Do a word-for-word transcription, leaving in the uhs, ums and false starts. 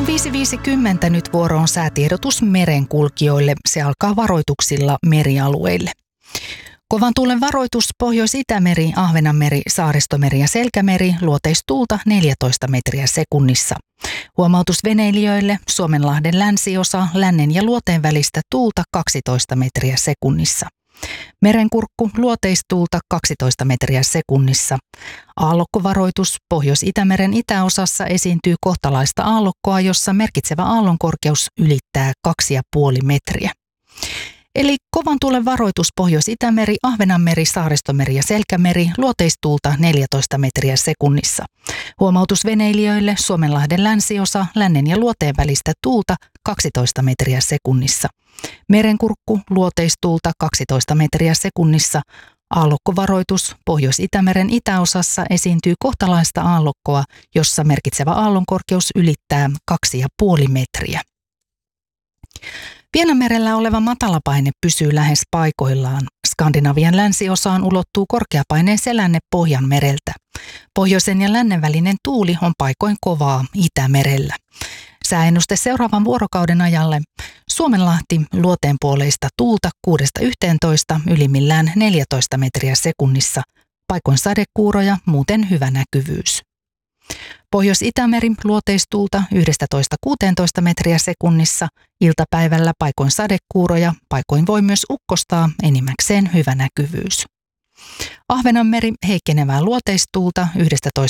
on viisi viisikymmentä, nyt vuoro on säätiedotus merenkulkijoille. Se alkaa varoituksilla merialueille. Kovan tuulen varoitus Pohjois-Itämeri, Ahvenanmeri, Saaristomeri ja Selkämeri, luoteistuulta neljätoista metriä sekunnissa. Huomautus veneilijöille, Suomenlahden länsiosa, lännen ja luoteen välistä tuulta kaksitoista metriä sekunnissa. Merenkurkku, luoteistuulta kaksitoista metriä sekunnissa. Aallokkovaroitus, Pohjois-Itämeren itäosassa esiintyy kohtalaista aallokkoa, jossa merkitsevä aallonkorkeus ylittää kaksi pilkku viisi metriä. Eli kovan tuulen varoitus Pohjois-Itämeri, Ahvenanmeri, Saaristomeri ja Selkämeri, luoteistuulta neljätoista metriä sekunnissa. Huomautus veneilijöille, Suomenlahden länsiosa, lännen ja luoteen välistä tuulta kaksitoista metriä sekunnissa. Merenkurkku, luoteistuulta kaksitoista metriä sekunnissa. Aallokkovaroitus Pohjois-Itämeren itäosassa esiintyy kohtalaista aallokkoa, jossa merkitsevä aallonkorkeus ylittää kaksi pilkku viisi metriä. Vienanmerellä oleva matalapaine pysyy lähes paikoillaan. Skandinavian länsiosaan ulottuu korkeapaineen selänne Pohjanmereltä. Pohjoisen ja lännen välinen tuuli on paikoin kovaa Itämerellä. Sääennuste seuraavan vuorokauden ajalle. Suomenlahti, luoteenpuoleista tuulta kuudesta yhteentoista, ylimmillään neljätoista metriä sekunnissa. Paikoin sadekuuroja, muuten hyvä näkyvyys. Pohjois-Itämeri, luoteistuulta yksitoista kuusitoista metriä sekunnissa, iltapäivällä paikoin sadekuuroja, paikoin voi myös ukkostaa, enimmäkseen hyvä näkyvyys. Ahvenanmeri, heikkenevää luoteistuulta yksitoista